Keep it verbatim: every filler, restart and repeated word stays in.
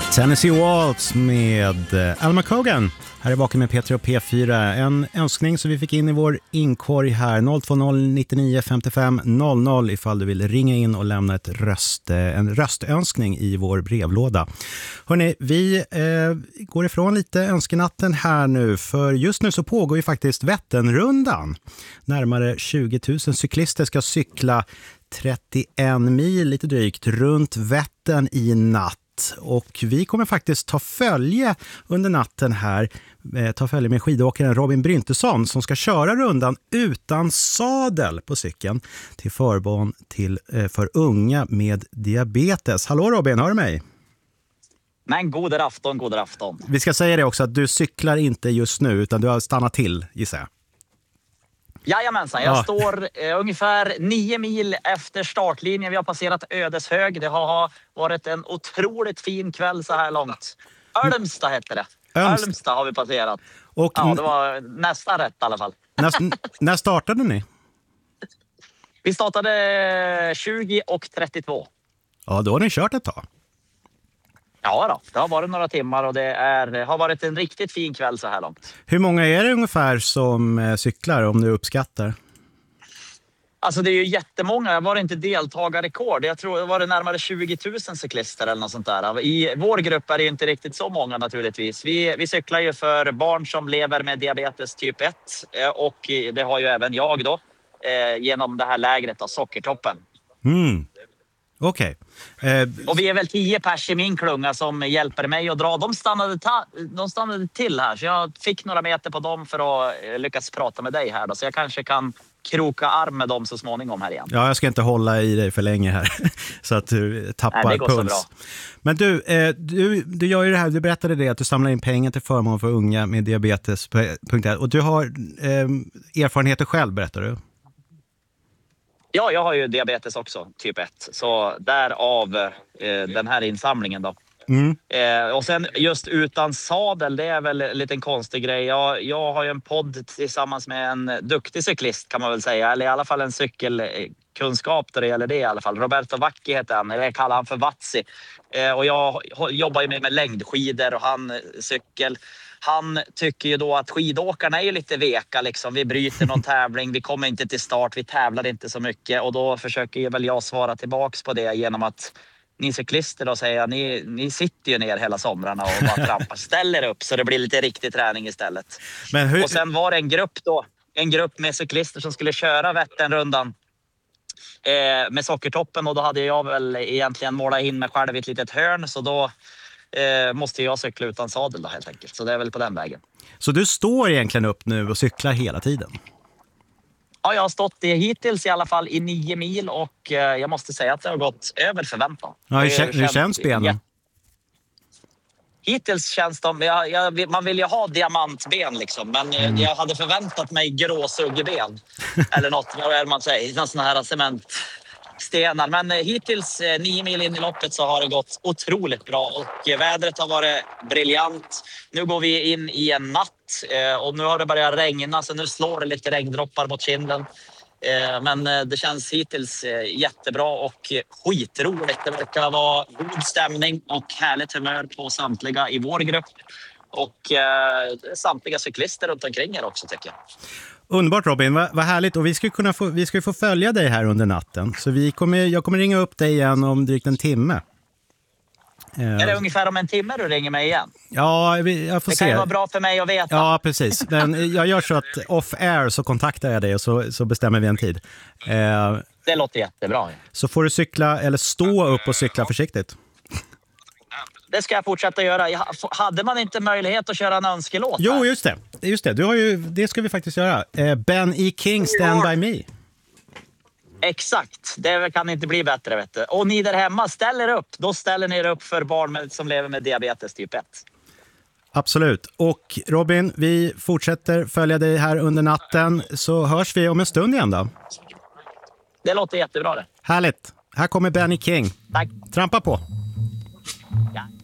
Tennessee Waltz med Alma Cogan. Här är bakom med Peter och P fyra. En önskning som vi fick in i vår inkorg här. noll två noll nio nio fem fem noll noll ifall du vill ringa in och lämna ett röst, en röstönskning i vår brevlåda. Hörrni, vi eh, går ifrån lite önskenatten här nu. För just nu så pågår ju faktiskt Vätternrundan. Närmare tjugo tusen cyklister ska cykla trettioen mil lite drygt runt Vättern i natt. Och vi kommer faktiskt ta följe under natten här, eh, ta följe med skidåkaren Robin Bryntesson som ska köra rundan utan sadel på cykeln till förbarn till, eh, för unga med diabetes. Hallå Robin, hör du mig? Men god afton, god afton. Vi ska säga det också att du cyklar inte just nu utan du har stannat till, gissar jag. Jajamensan, jag ja. står eh, ungefär nio mil efter startlinjen. Vi har passerat Ödeshög. Det har varit en otroligt fin kväll så här långt. Ölmsta heter det. Ömst. Ölmsta har vi passerat. Och ja, det var nästan rätt i alla fall. När, när startade ni? Vi startade tjugo och trettiotvå. Ja, då har ni kört ett tag. Ja då, det har varit några timmar och det är, har varit en riktigt fin kväll så här långt. Hur många är det ungefär som eh, cyklar om du uppskattar? Alltså det är ju jättemånga. Jag var inte deltagarrekord. Jag tror det var det närmare tjugo tusen cyklister eller något sånt där. I vår grupp är det ju inte riktigt så många naturligtvis. Vi, vi cyklar ju för barn som lever med diabetes typ ett. Och det har ju även jag då. Genom det här lägret av Sockertoppen. Mm. Okej. Okay. Eh, och vi är väl tio pers i min klunga som hjälper mig att dra. De stannade, ta- de stannade till här så jag fick några meter på dem för att lyckas prata med dig här då. Så jag kanske kan kroka arm med dem så småningom här igen. Ja, jag ska inte hålla i dig för länge här så att du tappar Nej, det går puls. Så bra. Men du, eh, du, du gör ju det här, du berättade det att du samlar in pengar till förmån för unga med diabetes. Och du har eh, erfarenheter själv, berättar du? Ja, jag har ju diabetes också, typ ett. Så därav eh, den här insamlingen då. Mm. Eh, och sen just utan sadel, det är väl en liten konstig grej. Jag, jag har ju en podd tillsammans med en duktig cyklist kan man väl säga. Eller i alla fall en cykelkunskap där det gäller det i alla fall. Roberto Vacchi heter han, eller jag kallar han för Vatsi. Eh, och jag jobbar ju med, med längdskidor och han cykel. Han tycker ju då att skidåkarna är ju lite veka liksom. Vi bryter någon tävling, vi kommer inte till start, vi tävlar inte så mycket. Och då försöker väl jag svara tillbaks på det genom att ni cyklister då säger ni, ni sitter ju ner hela somrarna och bara trampar, ställer upp så det blir lite riktig träning istället. Men hur... Och sen var det en grupp då, en grupp med cyklister som skulle köra Vätternrundan eh, med Sockertoppen och då hade jag väl egentligen målat in mig själv i ett litet hörn så då Eh, måste jag cykla utan sadel då helt enkelt. Så det är väl på den vägen. Så du står egentligen upp nu och cyklar hela tiden? Ja, jag har stått det hittills i alla fall i nio mil och eh, jag måste säga att det har gått över förväntan. Ja, hur, det känns, hur känns benen? Ja. Hittills känns de... Jag, jag, man vill ju ha diamantben liksom, men mm. jag hade förväntat mig gråsuggeben. Eller något, vad är det man säger? Någon sån här cement... stenar. Men hittills nio mil in i loppet så har det gått otroligt bra och vädret har varit briljant. Nu går vi in i en natt och nu har det börjat regna så nu slår det lite regndroppar mot kinden. Men det känns hittills jättebra och skitroligt. Det verkar vara god stämning och härligt humör på samtliga i vår grupp och samtliga cyklister runt omkring er också tycker jag. Underbart Robin, vad, vad härligt och vi ska kunna få, vi ska få följa dig här under natten så vi kommer, jag kommer ringa upp dig igen om drygt en timme. Är det ungefär om en timme du ringer mig igen? Ja, jag får det se. Det kan ju vara bra för mig att veta. Ja, precis. Men jag gör så att off-air så kontaktar jag dig och så, så bestämmer vi en tid. Eh, det låter jättebra. Så får du cykla eller stå upp och cykla försiktigt. Det ska jag fortsätta göra. Jag, hade man inte möjlighet att köra en önskelåt? Jo, här? just det. Just det. Du har ju, det ska vi faktiskt göra. Eh, Ben E. King, Stand By Me. Exakt. Det kan inte bli bättre, vet du. Och ni där hemma, ställer upp. Då ställer ni er upp för barn med, som lever med diabetes typ ett. Absolut. Och Robin, vi fortsätter följa dig här under natten. Så hörs vi om en stund igen då. Det låter jättebra det. Härligt. Här kommer Ben E. King. Tack. Trampa på. Ja.